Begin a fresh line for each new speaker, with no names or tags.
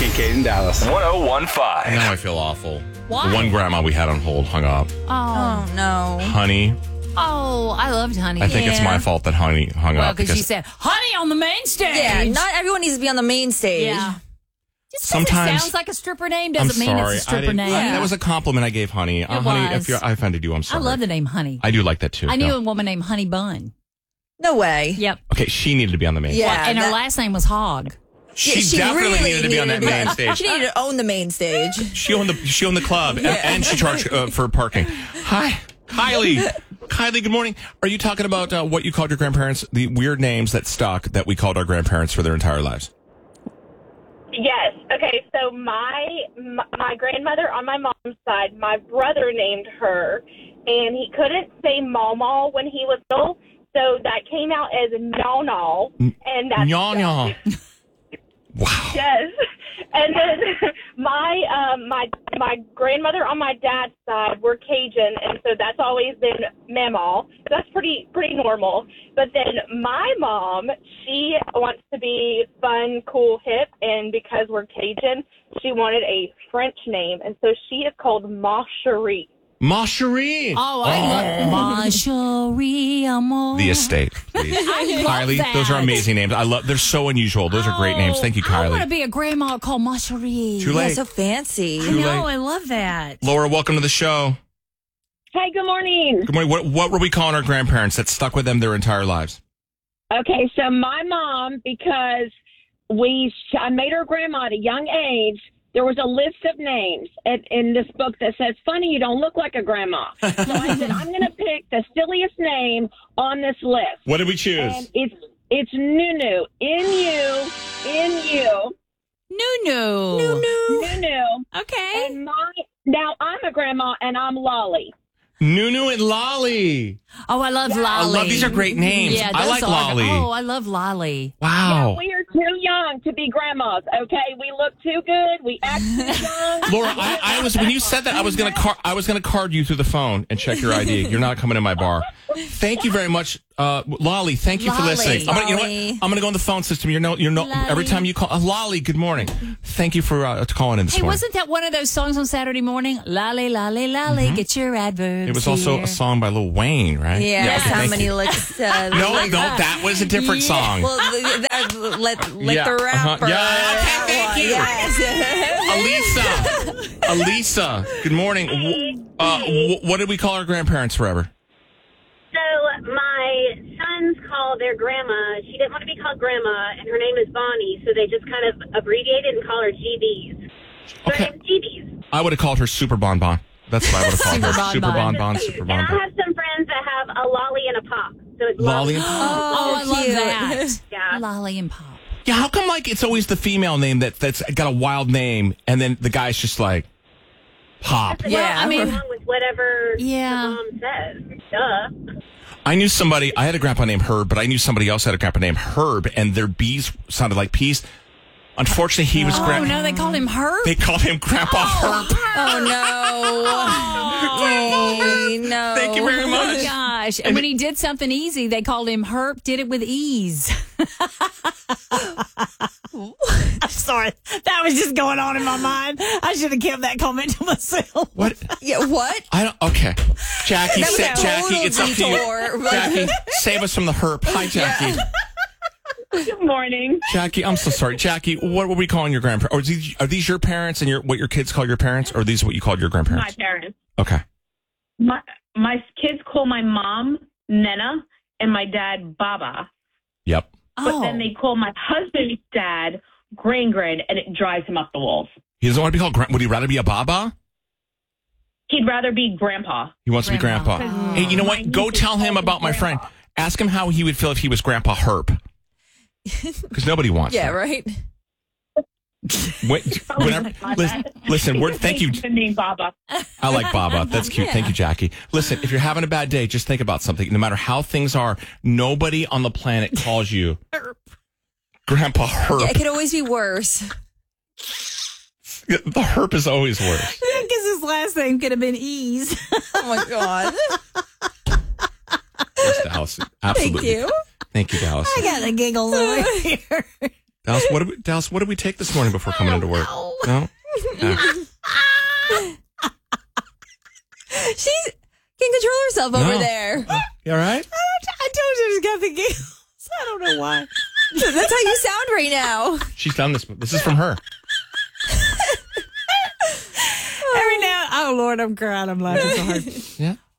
Kincaid in Dallas.
1015.
Now I feel awful.
Why?
The one grandma we had on hold hung up.
Oh,
no.
Honey,
I loved Honey.
I think it's my fault that Honey hung
Well,
up.
because she said, Honey on the main stage.
Yeah, not everyone needs to be on the main stage.
Yeah. Just 'cause
Sometimes-
it sounds like a stripper name
I'm
doesn't mean
sorry.
it's a stripper name.
That was a compliment I gave Honey. Honey,
was.
if I offended you, I'm
I
sorry.
love the name Honey.
I do like that too.
I knew
No.
a woman named Honey Bun.
No way.
Yep.
Okay, she needed to be on the main
Yeah.
stage.
And her last name was Hog.
She definitely
really
needed to be on that main stage.
She needed to own the main stage.
She owned the club, and she charged for parking. Hi, Kylie. Kylie, good morning. Are you talking about what you called your grandparents, the weird names that stuck that we called our grandparents for their entire lives?
Yes. Okay. So my grandmother on my mom's side, my brother named her, and he couldn't say Mama when he was little, so that came out as Nonal, and that's
Nya. Wow.
Yes. And then my grandmother on my dad's side were Cajun, and so that's always been Mamaw. So that's pretty normal. But then my mom, she wants to be fun, cool, hip, and because we're Cajun, she wanted a French name, and so she is called Ma Cherie.
Ma Cherie.
Oh, I love Ma Cherie, amor.
The estate, please.
I love
Kylie,
that.
those are amazing names. They're so unusual. Those are great names. Thank you,
I want to
Kylie.
be a grandma called Ma Cherie.
Too late.
Yeah, so fancy.
I
Too
know,
late.
I love that.
Laura, welcome to the show.
Hi, good morning.
Good morning. What were we calling our grandparents that stuck with them their entire lives?
Okay, so my mom, because I made her grandma at a young age, there was a list of names in this book that says, funny, you don't look like a grandma. So I said, I'm going to pick the silliest name on this list.
What did we choose?
And it's Nunu. N-U-N-U.
Nunu.
Nunu.
Okay.
And now I'm a grandma and I'm Lolly.
Nunu and Lolly.
Oh, I love Lolly.
I love these are great names.
Yeah,
I
those
like
are-
Lolly.
Oh, I love Lolly.
Wow.
We are too young to be grandmas, okay? We look too good. We act too young.
Laura, I was when you said that I was gonna card you through the phone and check your ID. You're not coming in my bar. Thank you very much, Lolly. Thank you for
Lolly.
listening. You know what?
Lolly.
I'm gonna go in the phone system. Lolly. Every time you call Lolly, good morning. Thank you for calling in this
Hey,
morning.
wasn't that one of those songs on Saturday morning? Lolly, lolly, lolly, get your adverbs.
It was also
here.
a song by Lil Wayne, right?
Yeah,
okay,
how
thank
many
you.
licks?
No, that was a different song.
Well, let
Yeah,
the rapper.
Yeah, okay, thank you.
Yes.
Alisa, good morning. What did we call our grandparents forever?
So my sons call their grandma. She didn't want to be called grandma, and her name is Bonnie, so they just kind of abbreviated and call her GBs. So
Okay.
her name's GBs.
I would have called her Super Bon Bon. That's what I would have called her.
Super
Super
Bon
Bon Bon, Super
And
Bon
I
Bon.
have some friends that have a lolly and a pop. So it's
Lolly and
Oh, I love
cute.
that.
Yeah.
Lolly and Pop.
Yeah, how come like it's always the female name that's got a wild name, and then the guy's just like Pop?
Yeah,
I mean,
Along with whatever
Yeah.
the mom says. Duh.
I knew somebody. I had a grandpa named Herb, but I knew somebody else had a grandpa named Herb, and their B's sounded like peas. Unfortunately, he was.
Oh, no, they called him Herb?
They called him Grandpa Herb.
Oh no! No.
Thank you very
Oh,
much.
gosh. And when he did something easy, they called him Herb, did it with ease. I'm sorry. That was just going on in my mind. I should have kept that comment to myself.
What?
Yeah. What?
I don't. Okay, Jackie.
That was a
Jackie,
total
it's up to
detour.
you. Jackie, save us from the herp. Hi, Jackie.
Good morning.
Jackie, I'm so sorry. Jackie, what were we calling your grandparents? Or are these your parents and what your kids call your parents, or are these what you called your grandparents?
My parents.
Okay.
My kids call my mom Nena and my dad Baba.
Yep.
But then they call my husband's dad Gringrid, and it drives him up the walls.
He doesn't want to be called. Would he rather be a Baba?
He'd rather be Grandpa.
He wants to be
Grandpa.
Grandpa. Hey, you know what? Go tell him about my friend. Ask him how he would feel if he was Grandpa Herb. Because nobody wants.
Yeah.
that.
Right.
Listen. Thank you.
The name Baba.
I like Baba. That's cute. Thank you, Jackie. Listen, if you're having a bad day, just think about something. No matter how things are, nobody on the planet calls you Grandpa Herb.
Yeah, it could always be worse.
The herp is always worse.
Because his last name could have been Ease.
Oh my god!
Yes, Dallas. Absolutely.
Thank you.
Thank you, Dallas.
I got the giggles over here.
Dallas, what did we take this morning before coming into work? No?
She can control herself over
No.
there.
You all right?
I told you I just got the giggles. I don't know why.
That's how you sound right now.
She's done this. This is from her.
Every now, oh Lord, I'm crying. I'm laughing so hard.
Yeah.